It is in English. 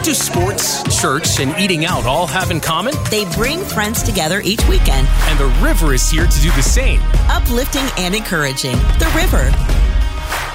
do sports, church, and eating out all have in common? They bring friends together each weekend. And the River is here to do the same. Uplifting and encouraging. The River.